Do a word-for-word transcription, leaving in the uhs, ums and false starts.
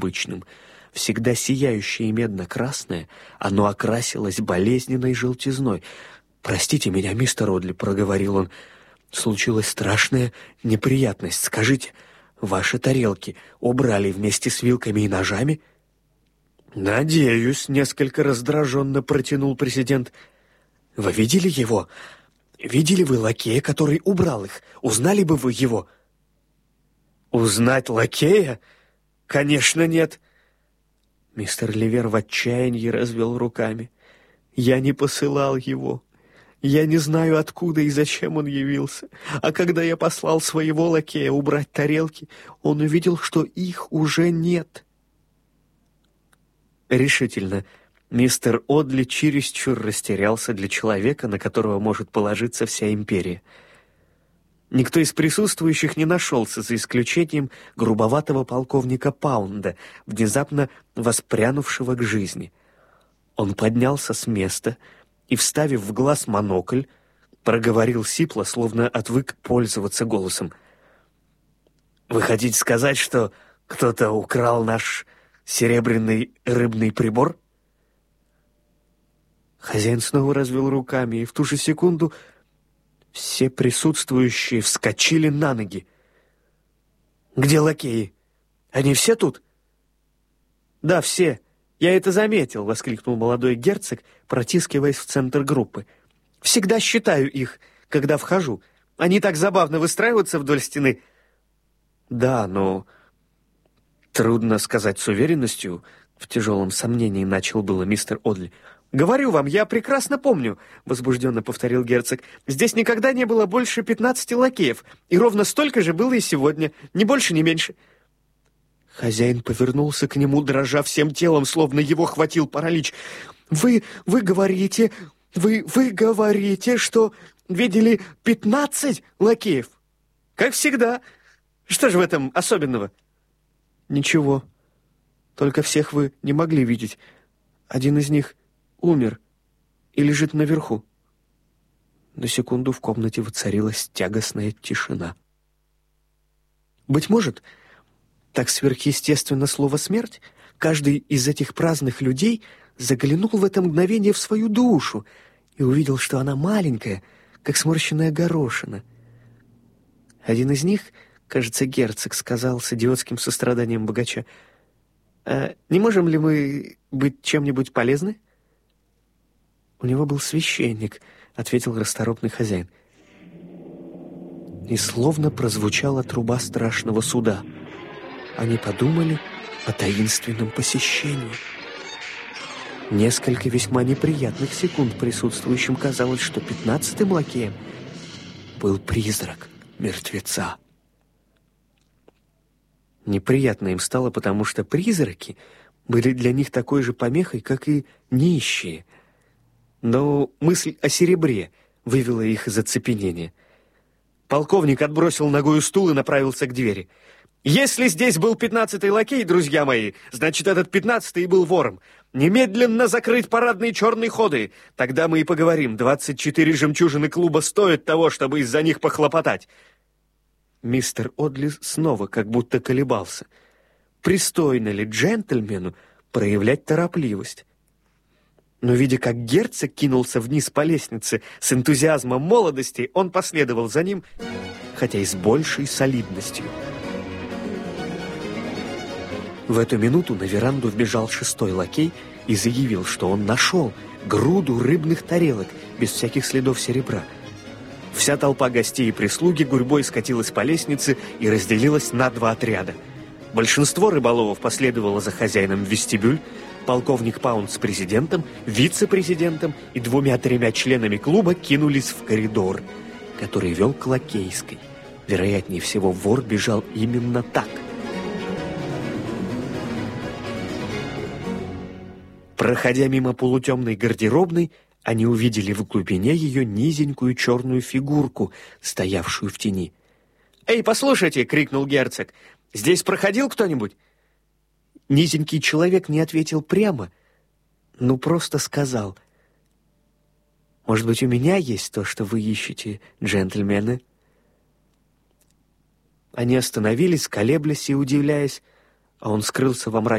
обычным. Всегда сияющее и медно-красное, оно окрасилось болезненной желтизной. «Простите меня, мистер Одли», — проговорил он. «Случилась страшная неприятность. Скажите, ваши тарелки убрали вместе с вилками и ножами?» «Надеюсь», — несколько раздраженно протянул президент. «Вы видели его? Видели вы лакея, который убрал их? Узнали бы вы его?» «Узнать лакея? Конечно, нет». Мистер Ливер в отчаянии развел руками. «Я не посылал его. Я не знаю, откуда и зачем он явился. А когда я послал своего лакея убрать тарелки, он увидел, что их уже нет». Решительно, мистер Одли чересчур растерялся для человека, на которого может положиться вся империя. Никто из присутствующих не нашелся, за исключением грубоватого полковника Паунда, внезапно воспрянувшего к жизни. Он поднялся с места и, вставив в глаз монокль, проговорил сипло, словно отвык пользоваться голосом. «Вы хотите сказать, что кто-то украл наш серебряный рыбный прибор?» Хозяин снова развел руками, и в ту же секунду все присутствующие вскочили на ноги. «Где лакеи? Они все тут?» «Да, все. Я это заметил», — воскликнул молодой герцог, протискиваясь в центр группы. «Всегда считаю их, когда вхожу. Они так забавно выстраиваются вдоль стены». «Да, но трудно сказать с уверенностью», — в тяжелом сомнении начал было мистер Одли. «Говорю вам, я прекрасно помню», — возбужденно повторил герцог. «Здесь никогда не было больше пятнадцати лакеев, и ровно столько же было и сегодня, ни больше, ни меньше». Хозяин повернулся к нему, дрожа всем телом, словно его хватил паралич. «Вы, вы говорите, вы, вы говорите, что видели пятнадцать лакеев?» «Как всегда. Что же в этом особенного?» «Ничего. Только всех вы не могли видеть. Один из них умер и лежит наверху». На секунду в комнате воцарилась тягостная тишина. Быть может, так сверхъестественно слово «смерть», каждый из этих праздных людей заглянул в это мгновение в свою душу и увидел, что она маленькая, как сморщенная горошина. Один из них, кажется, герцог, сказал с идиотским состраданием богача: «А не можем ли мы быть чем-нибудь полезны?» «У него был священник», — ответил расторопный хозяин. И словно прозвучала труба страшного суда. Они подумали о таинственном посещении. Несколько весьма неприятных секунд присутствующим казалось, что пятнадцатым лакеем был призрак мертвеца. Неприятно им стало, потому что призраки были для них такой же помехой, как и нищие. Но мысль о серебре вывела их из оцепенения. Полковник отбросил ногою стул и направился к двери. «Если здесь был пятнадцатый лакей, друзья мои, значит, этот пятнадцатый был вором. Немедленно закрыть парадные черные ходы. Тогда мы и поговорим. Двадцать четыре жемчужины клуба стоят того, чтобы из-за них похлопотать». Мистер Одли снова как будто колебался. Пристойно ли джентльмену проявлять торопливость? Но, видя, как герцог кинулся вниз по лестнице с энтузиазмом молодости, он последовал за ним, хотя и с большей солидностью. В эту минуту на веранду вбежал шестой лакей и заявил, что он нашел груду рыбных тарелок без всяких следов серебра. Вся толпа гостей и прислуги гурьбой скатилась по лестнице и разделилась на два отряда. Большинство рыболовов последовало за хозяином в вестибюль, полковник Паунд с президентом, вице-президентом и двумя-тремя членами клуба кинулись в коридор, который вел к Лакейской. Вероятнее всего, вор бежал именно так. Проходя мимо полутемной гардеробной, они увидели в глубине ее низенькую черную фигурку, стоявшую в тени. «Эй, послушайте!» — крикнул герцог. «Здесь проходил кто-нибудь?» Низенький человек не ответил прямо, но просто сказал: «Может быть, у меня есть то, что вы ищете, джентльмены?» Они остановились, колеблясь и удивляясь. а он скрылся во мраке